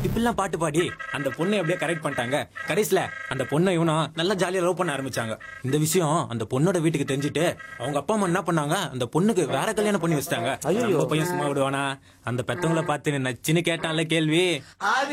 இப்படிலாம் பாட்டு பாடி அந்த பொண்ணை அப்படியே கரெக்ட் பண்ணிட்டாங்க. கடைசியில அந்த பொண்ணை இவனும் நல்லா ஜாலியா லவ் பண்ண ஆரம்பிச்சாங்க. இந்த விஷயம் அந்த பொண்ணோட வீட்டுக்கு தெரிஞ்சுட்டு அவங்க அப்பா அம்மா என்ன பண்ணாங்க, அந்த பொண்ணுக்கு வேற கல்யாணம் பண்ணி வச்சிட்டாங்க. நம்ம பையன் சும்மா விடுவானா? அந்த பெத்தவங்களை பார்த்து நச்சுன்னு கேட்டான்ல கேள்வி.